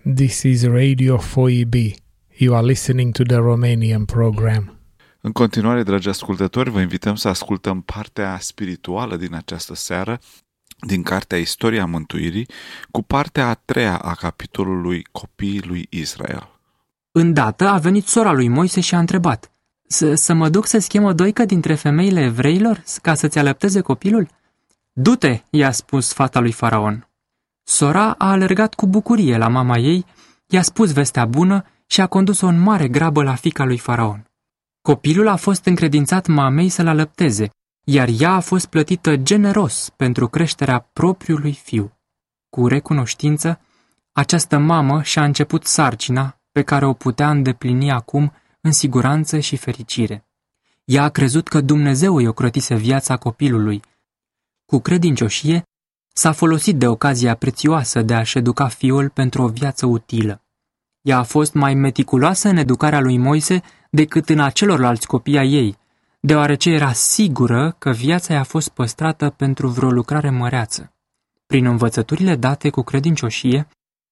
This is Radio 4EB. You are listening to the Romanian program. În continuare, dragi ascultători, vă invităm să ascultăm partea spirituală din această seară, din cartea Istoria Mântuirii, cu partea a treia a capitolului Copiii lui Israel. Îndată a venit sora lui Moise și a întrebat: Să mă duc să schem o doică dintre femeile evreilor ca să-ți alăpteze copilul? Du-te, i-a spus fata lui Faraon. Sora a alergat cu bucurie la mama ei, i-a spus vestea bună și a condus-o în mare grabă la fiica lui Faraon. Copilul a fost încredințat mamei să-l alăpteze, iar ea a fost plătită generos pentru creșterea propriului fiu. Cu recunoștință, această mamă și-a început sarcina pe care o putea îndeplini acum în siguranță și fericire. Ea a crezut că Dumnezeu îi ocrotise viața copilului. Cu credincioșie, s-a folosit de ocazia prețioasă de a-și educa fiul pentru o viață utilă. Ea a fost mai meticuloasă în educarea lui Moise decât în a celorlalți copii ai ei, deoarece era sigură că viața i-a fost păstrată pentru vreo lucrare măreață. Prin învățăturile date cu credincioșie,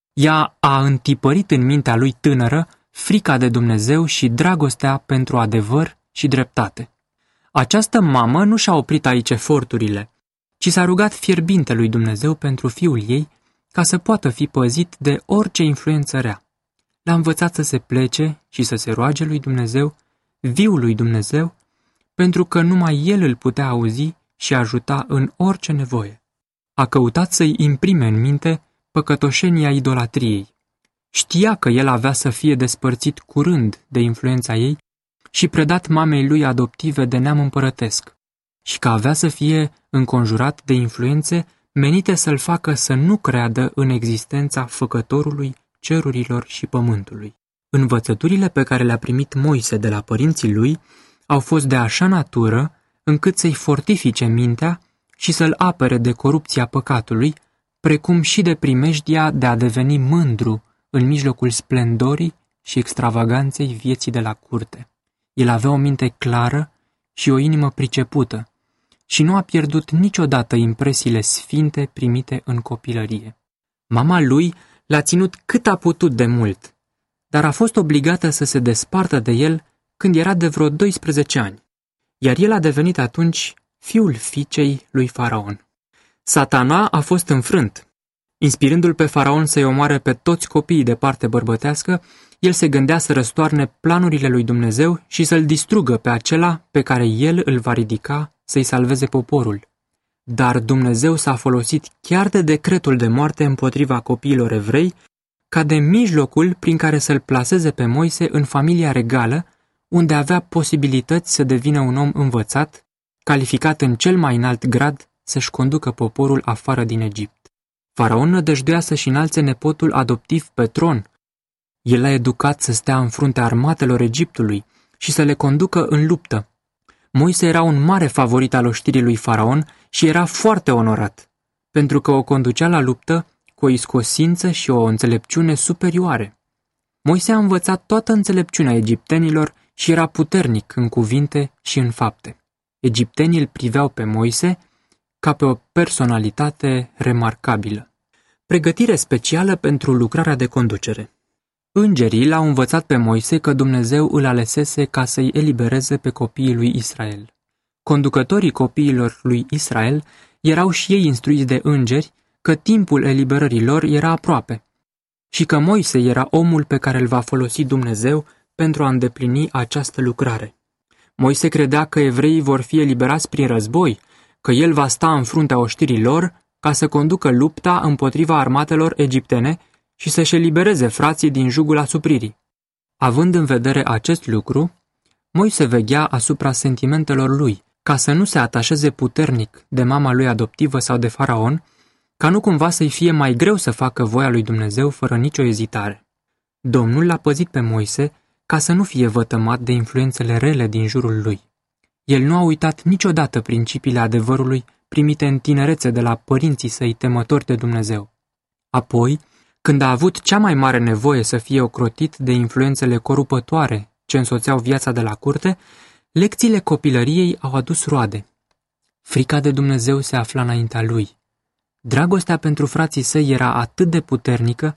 ea a întipărit în mintea lui tânără frica de Dumnezeu și dragostea pentru adevăr și dreptate. Această mamă nu și-a oprit aici eforturile, ci s-a rugat fierbinte lui Dumnezeu pentru fiul ei ca să poată fi păzit de orice influență rea. L-a învățat să se plece și să se roage lui Dumnezeu, viul lui Dumnezeu, pentru că numai el îl putea auzi și ajuta în orice nevoie. A căutat să-i imprime în minte păcătoșenia idolatriei. Știa că el avea să fie despărțit curând de influența ei și predat mamei lui adoptive de neam împărătesc, și că avea să fie înconjurat de influențe menite să-l facă să nu creadă în existența Făcătorului cerurilor și pământului. Învățăturile pe care le-a primit Moise de la părinții lui au fost de așa natură încât să-i fortifice mintea și să-l apere de corupția păcatului, precum și de primejdia de a deveni mândru în mijlocul splendorii și extravaganței vieții de la curte. El avea o minte clară și o inimă pricepută și nu a pierdut niciodată impresiile sfinte primite în copilărie. Mama lui l-a ținut cât a putut de mult, dar a fost obligată să se despartă de el când era de vreo 12 ani, iar el a devenit atunci fiul fiicei lui Faraon. Satana a fost înfrânt. Inspirându-l pe Faraon să-i omoare pe toți copiii de parte bărbătească, el se gândea să răstoarne planurile lui Dumnezeu și să-l distrugă pe acela pe care el îl va ridica să-i salveze poporul. Dar Dumnezeu s-a folosit chiar de decretul de moarte împotriva copiilor evrei ca de mijlocul prin care să-l plaseze pe Moise în familia regală, unde avea posibilități să devină un om învățat, calificat în cel mai înalt grad să-și conducă poporul afară din Egipt. Faraon nădăjduia să-și înalțe nepotul adoptiv pe tron. El l-a educat să stea în fruntea armatelor Egiptului și să le conducă în luptă. Moise era un mare favorit al oștirii lui Faraon și era foarte onorat, pentru că o conducea la luptă cu o iscosință și o înțelepciune superioare. Moise a învățat toată înțelepciunea egiptenilor și era puternic în cuvinte și în fapte. Egiptenii îl priveau pe Moise ca pe o personalitate remarcabilă. Pregătire specială pentru lucrarea de conducere. Îngerii l-au învățat pe Moise că Dumnezeu îl alesese ca să-i elibereze pe copiii lui Israel. Conducătorii copiilor lui Israel erau și ei instruiți de îngeri că timpul eliberării lor era aproape și că Moise era omul pe care îl va folosi Dumnezeu pentru a îndeplini această lucrare. Moise credea că evreii vor fi eliberați prin război, că el va sta în fruntea oștirii lor ca să conducă lupta împotriva armatelor egiptene și să-și elibereze frații din jugul asupririi. Având în vedere acest lucru, Moise veghea asupra sentimentelor lui, ca să nu se atașeze puternic de mama lui adoptivă sau de Faraon, ca nu cumva să-i fie mai greu să facă voia lui Dumnezeu fără nicio ezitare. Domnul l-a păzit pe Moise ca să nu fie vătămat de influențele rele din jurul lui. El nu a uitat niciodată principiile adevărului primite în tinerețe de la părinții săi temători de Dumnezeu. Apoi, când a avut cea mai mare nevoie să fie ocrotit de influențele corupătoare ce însoțeau viața de la curte, lecțiile copilăriei au adus roade. Frica de Dumnezeu se afla înaintea lui. Dragostea pentru frații săi era atât de puternică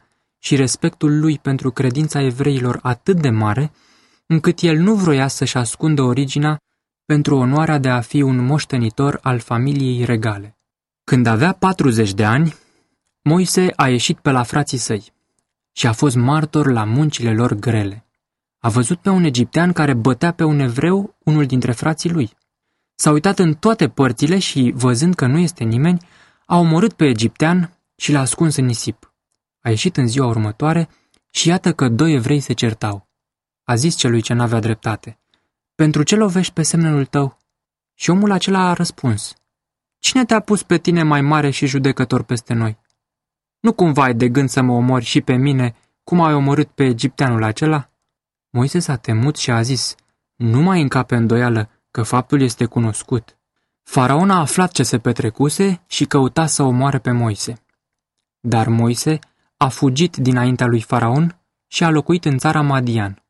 și respectul lui pentru credința evreilor atât de mare, încât el nu vroia să-și ascundă originea pentru onoarea de a fi un moștenitor al familiei regale. Când avea 40 de ani, Moise a ieșit pe la frații săi și a fost martor la muncile lor grele. A văzut pe un egiptean care bătea pe un evreu, unul dintre frații lui. S-a uitat în toate părțile și, văzând că nu este nimeni, a omorât pe egiptean și l-a ascuns în nisip. A ieșit în ziua următoare și iată că 2 evrei se certau. A zis celui ce n-avea dreptate: „Pentru ce lovești pe semnul tău?” Și omul acela a răspuns: „Cine te-a pus pe tine mai mare și judecător peste noi? Nu cumva ai de gând să mă omori și pe mine, cum ai omorât pe egipteanul acela?” Moise s-a temut și a zis: „Nu mai încape îndoială că faptul este cunoscut.” Faraon a aflat ce se petrecuse și căuta să omoare pe Moise. Dar Moise a fugit dinaintea lui Faraon și a locuit în țara Madian.